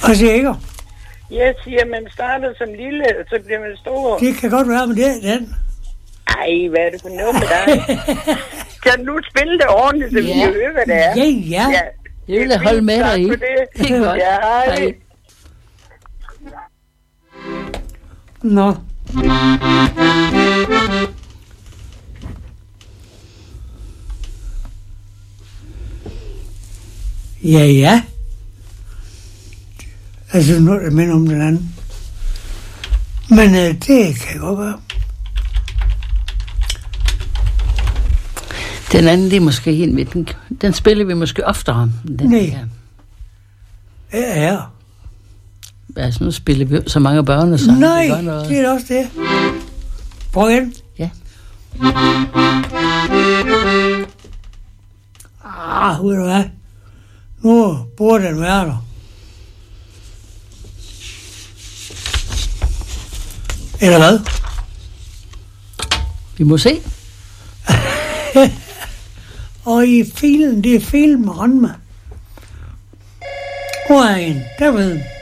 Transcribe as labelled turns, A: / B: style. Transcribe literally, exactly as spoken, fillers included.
A: Og sikker.
B: Jeg siger, man starter som lille, og så bliver man stor.
A: Det kan godt være med det, den.
B: Ej, hvad er det for noget med dig? Kan du nu spille det ordentligt, så vi kan høre, hvad det er?
A: Ja, ja.
B: ja.
C: Jeg vil holde med dig i.
B: Det.
C: Det er godt.
B: Ja, hej.
C: Hej.
A: Nå. Ja, ja. Altså, nu er det minder om den anden. Men øh, det kan godt være.
C: Den anden, det er måske helt med. Den, den spiller vi måske oftere. Den
A: Nej.
C: her.
A: Ja, ja.
C: Altså, nu spiller vi så mange børnesange.
A: Nej,
C: det, noget.
A: det er også det. Prøv igen.
C: Ja.
A: Ah, ved du hvad? Nu burde den være der. Eller hvad?
C: Vi må se.
A: Og i filen, det er film, Rønne. Hvor er en? Der ved den.